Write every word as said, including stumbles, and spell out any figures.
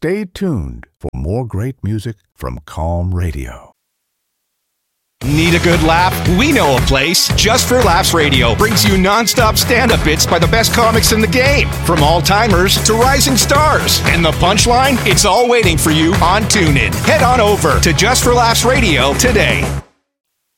stay tuned for more great music from Calm Radio. Need a good laugh? We know a place. Just for Laughs Radio brings you non-stop stand-up bits by the best comics in the game. From all-timers to rising stars. And the punchline? It's all waiting for you on TuneIn. Head on over to Just for Laughs Radio today.